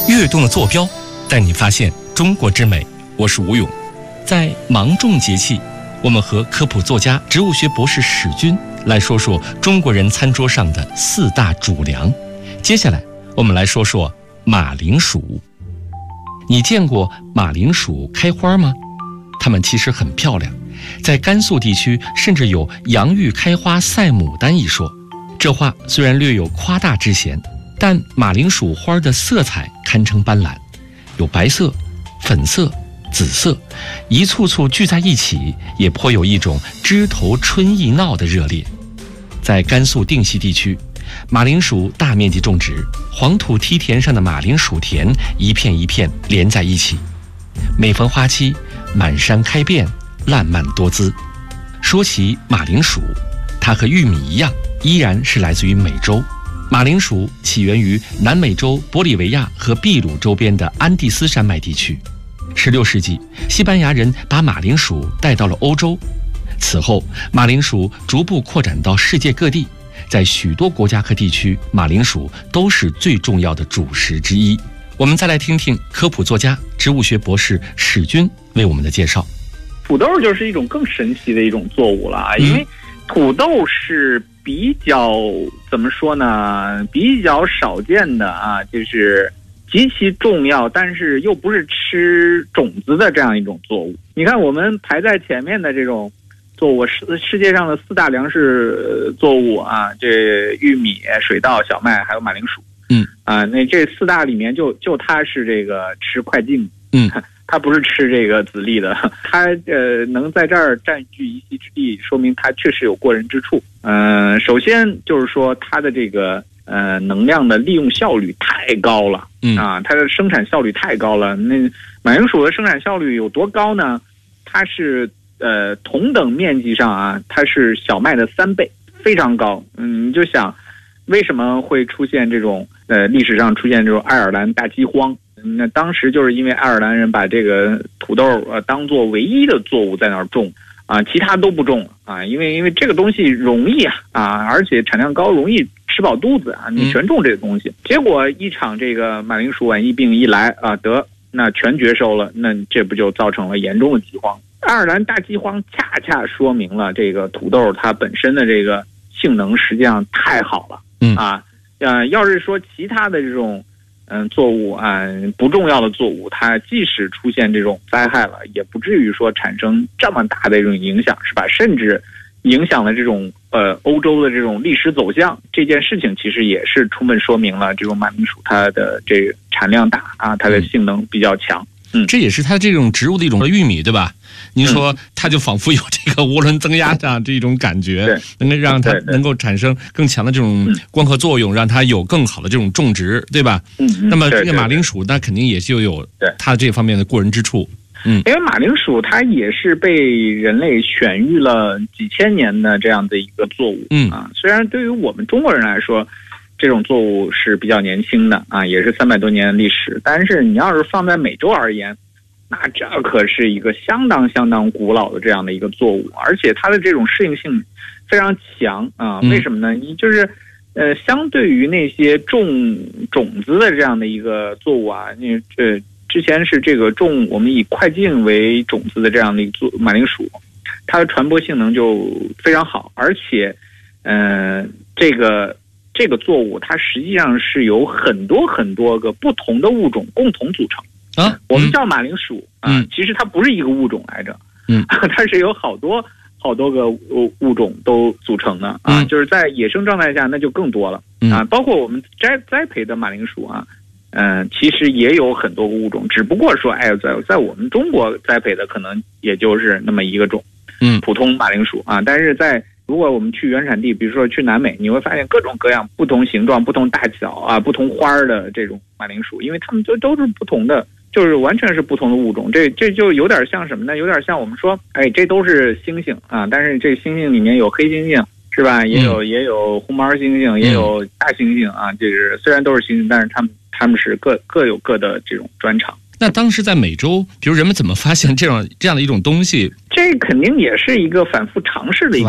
跃动的坐标，带你发现中国之美。我是吴勇。在芒种节气，我们和科普作家、植物学博士史军来说说中国人餐桌上的4大主粮。接下来，我们来说说马铃薯。你见过马铃薯开花吗？它们其实很漂亮，在甘肃地区甚至有洋芋开花赛牡丹一说。这话虽然略有夸大之嫌，但马铃薯花的色彩堪称斑斓，有白色、粉色、紫色，一簇簇聚在一起，也颇有一种枝头春意闹的热烈。在甘肃定西地区，马铃薯大面积种植，黄土梯田上的马铃薯田一片一片连在一起，每逢花期，满山开遍，烂漫多姿。说起马铃薯，它和玉米一样，依然是来自于美洲。马铃薯起源于南美洲玻利维亚和秘鲁周边的安第斯山脉地区。16世纪，西班牙人把马铃薯带到了欧洲，此后马铃薯逐步扩展到世界各地，在许多国家和地区，马铃薯都是最重要的主食之一。我们再来听听科普作家、植物学博士史军为我们的介绍。 土豆就是一种更神奇的一种作物了啊，因为土豆是比较怎么说呢，比较少见的啊，就是极其重要，但是又不是吃种子的这样一种作物。你看我们排在前面的这种作物，世界上的4大粮食作物啊，这玉米、水稻、小麦还有马铃薯。那这4大里面就它是这个吃快进，它不是吃这个籽粒的，它能在这儿占据一席之地，说明它确实有过人之处。首先就是说它的这个能量的利用效率太高了，它的生产效率太高了。那马铃薯的生产效率有多高呢？它是同等面积上啊，它是小麦的3倍，非常高。你就想为什么会出现这种历史上出现这种爱尔兰大饥荒？那当时就是因为爱尔兰人把这个土豆当作唯一的作物在那儿种啊，其他都不种啊，因为这个东西容易啊，而且产量高，容易吃饱肚子啊，你全种这个东西。结果一场这个马铃薯瘟疫病一来啊，那全绝收了，那这不就造成了严重的饥荒？爱尔兰大饥荒恰恰说明了这个土豆它本身的这个性能实际上太好了要是说其他的这种作物啊，不重要的作物，它即使出现这种灾害了，也不至于说产生这么大的这种影响，是吧？甚至影响了这种欧洲的这种历史走向。这件事情其实也是充分说明了这种马铃薯它的这个产量大啊，它的性能比较强。 这也是它这种植物的一种玉米，对吧？您说它就仿佛有这个涡轮增压这种感觉，能够让它能够产生更强的这种光合作用，让它有更好的这种种植，对吧？那么这个马铃薯那肯定也就有它这方面的过人之处。 因为马铃薯它也是被人类选育了几千年的这样的一个作物虽然对于我们中国人来说，这种作物是比较年轻的啊，也是300多年的历史，但是你要是放在美洲而言，那这可是一个相当古老的这样的一个作物，而且它的这种适应性非常强啊。为什么呢？你就是相对于那些种种子的这样的一个作物啊，之前是这个我们以快进为种子的这样的一个马铃薯，它的传播性能就非常好，而且这个作物它实际上是由很多个不同的物种共同组成我们叫马铃薯其实它不是一个物种来着，它是有好多个物种都组成的就是在野生状态下那就更多了包括我们栽培的马铃薯其实也有很多个物种，只不过说在我们中国栽培的可能也就是那么一个种普通马铃薯但是如果我们去原产地，比如说去南美，你会发现各种各样不同形状、不同大小不同花的这种马铃薯，因为它们都是不同的，就是完全是不同的物种。这就有点像什么呢？有点像我们说，这都是猩猩但是这猩猩里面有黑猩猩，是吧？也有红毛猩猩，也有大猩猩就是虽然都是猩猩，但是他们是各有各的这种专长。 那当时在美洲，比如人们怎么发现这样的一种东西？ 这肯定也是一个反复尝试的一个